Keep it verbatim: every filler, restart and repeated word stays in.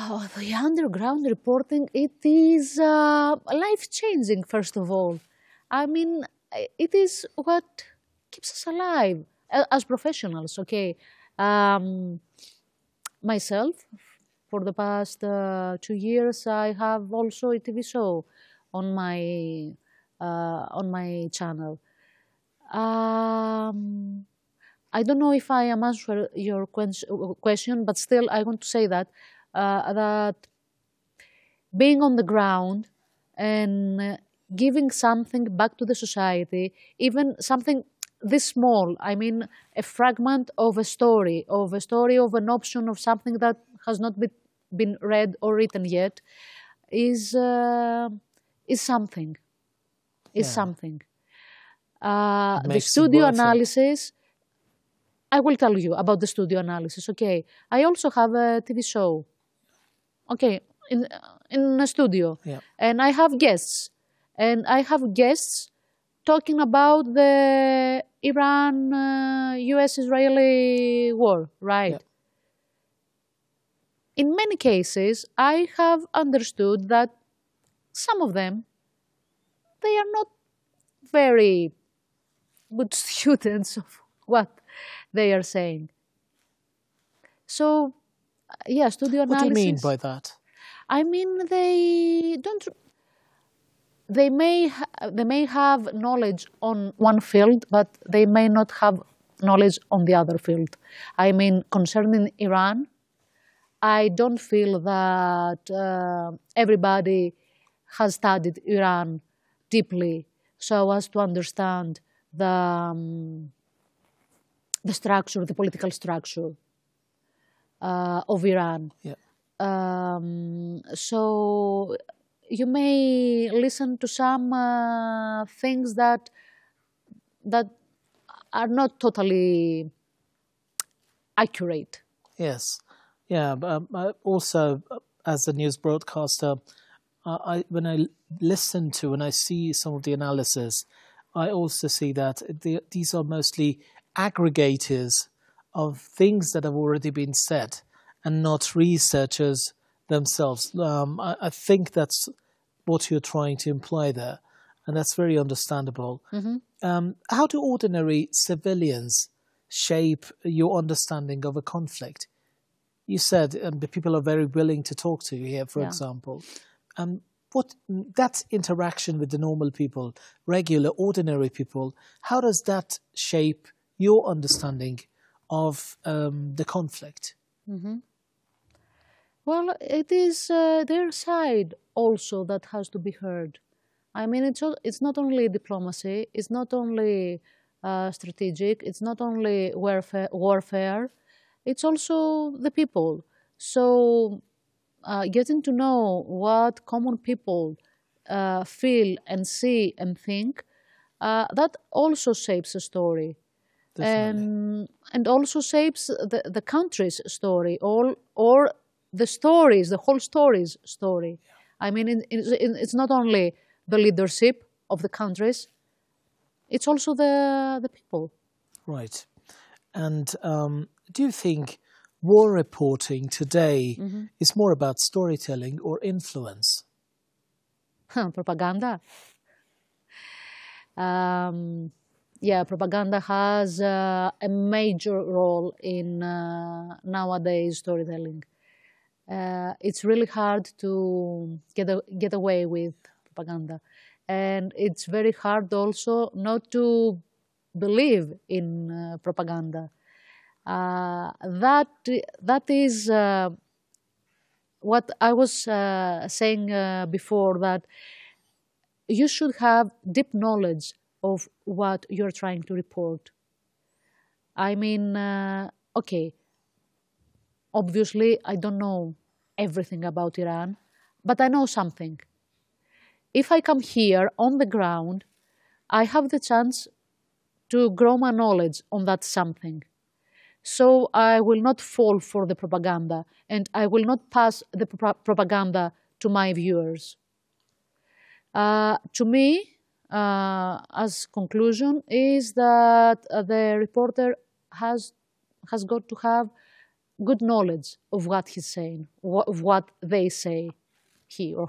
Oh, the underground reporting, it is uh, life-changing, first of all. I mean, i- it is what keeps us alive a- as professionals, okay? Um, Myself, for the past uh, two years, I have also a T V show on my uh, on my channel. Um, I don't know if I am answering your ques- question, but still, I want to say that uh, that being on the ground and uh, giving something back to the society, even something this small, I mean, a fragment of a story, of a story of an option of something that has not been, been read or written yet, is, uh, is something, is Yeah, something. Uh, it the makes it studio worth it. analysis, I will tell you about the studio analysis, okay? I also have a T V show, okay, in in a studio, Yeah, and I have guests, and I have guests talking about the Iran uh, U S Israeli war, yeah, right? In many cases, I have understood that some of them, they are not very good students of what they are saying. So, uh, yeah, studio what do you mean analysis. by that? I mean, they don't they may ha- they may have knowledge on one field, but they may not have knowledge on the other field. I mean, concerning Iran, I don't feel that uh, everybody has studied Iran deeply so as to understand the um, the structure, the political structure uh, of Iran. Yeah. Um, so you may listen to some uh, things that that are not totally accurate. Yes, yeah. But um, I also, uh, as a news broadcaster, uh, I when I l- listen to and I see some of the analysis, I also see that the, these are mostly aggregators of things that have already been said, and not researchers themselves. Um, I, I think that's what you're trying to imply there, and that's very understandable. Um, how do ordinary civilians shape your understanding of a conflict? You said um, the people are very willing to talk to you here, for Yeah. example. Um, what that interaction with the normal people, regular, ordinary people, how does that shape your understanding of um, the conflict? Well, it is uh, their side also that has to be heard. I mean, it's al- it's not only diplomacy, it's not only uh, strategic, it's not only warfare, warfare, it's also the people. So, uh, getting to know what common people uh, feel and see and think, uh, that also shapes a story, Definitely. and and also shapes the, the country's story, or or the stories, the whole story's story. I mean, it, it, it's not only the leadership of the countries; it's also the the people. Right. And um, do you think war reporting today is more about storytelling or influence? Propaganda. Um, yeah, propaganda has uh, a major role in uh, nowadays storytelling. Uh, it's really hard to get a, get away with propaganda, and it's very hard also not to believe in uh, propaganda. Uh, that that is uh, what I was uh, saying uh, before, that you should have deep knowledge of what you're trying to report. I mean, uh, okay, obviously, I don't know everything about Iran, but I know something. If I come here on the ground, I have the chance to grow my knowledge on that something. So I will not fall for the propaganda, and I will not pass the pro- propaganda to my viewers. Uh, to me, uh, as conclusion, is that uh, the reporter has has got to have good knowledge of what he's saying, of what they say he or